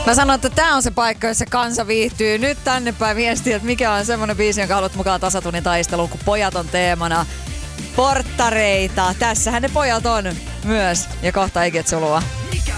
Mä sanon, että tää on se paikka, jossa kansa viihtyy. Nyt tänne päin viestiä, että mikä on semmonen biisi, jonka haluat mukaan tasatunnin taisteluun, kun pojat on teemana. Porttareita. Tässähän ne pojat on myös. Ja kohta Eiket Sulua.